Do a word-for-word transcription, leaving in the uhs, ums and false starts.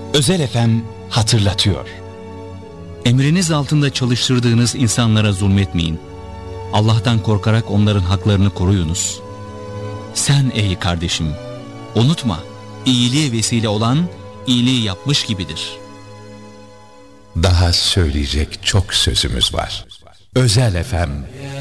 Özel F M hatırlatıyor. Emriniz altında çalıştırdığınız insanlara zulmetmeyin. Allah'tan korkarak onların haklarını koruyunuz. Sen ey kardeşim, unutma, iyiliğe vesile olan iyiliği yapmış gibidir. Daha söyleyecek çok sözümüz var. Özel F M